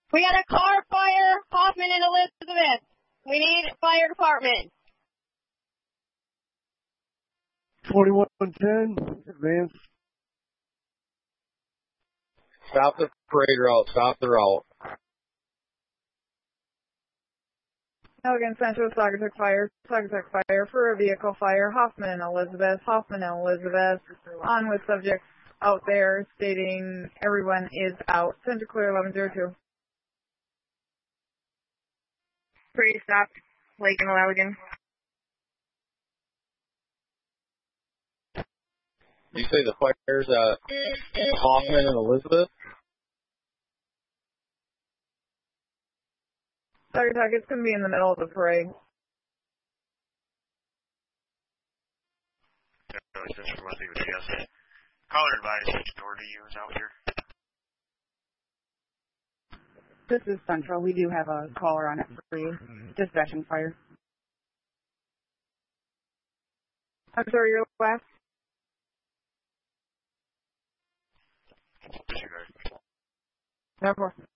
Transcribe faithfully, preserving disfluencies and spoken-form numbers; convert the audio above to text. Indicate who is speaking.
Speaker 1: We got a car fire, Hoffman and Elizabeth. We need fire department.
Speaker 2: forty-one ten, advance.
Speaker 3: Stop the parade route. Stop the route.
Speaker 4: Elgin Central, Saugatuck Fire, Saugatuck Fire for a vehicle fire, Hoffman and Elizabeth, Hoffman and Elizabeth, on with subjects out there stating everyone is out. Center clear eleven zero two.
Speaker 1: Parade stopped, Lake and Elgin.
Speaker 3: You say the fire's at Hoffman and Elizabeth?
Speaker 4: Saugatuck, it's going to be in the middle of the parade.
Speaker 5: Caller advised which door to use out here.
Speaker 6: This is Central. We do have a caller on it for you. Dispatching fire.
Speaker 4: I'm sorry, your last?
Speaker 5: Disregard.
Speaker 4: Therefore.